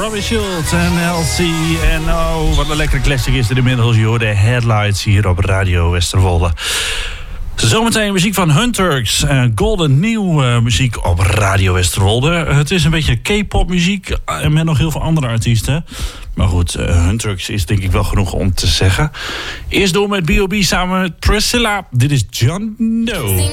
Robbie Schultz en LC. En oh, wat een lekkere classic is er inmiddels. Je hoort de Headlights hier op Radio Westerwolde. Zometeen muziek van Hunturks. Golden New muziek op Radio Westerwolde. Het is een beetje K-pop muziek met nog heel veel andere artiesten. Maar goed, Hunturks is denk ik wel genoeg om te zeggen. Eerst door met B.O.B. samen met Priscilla. Dit is John Doe.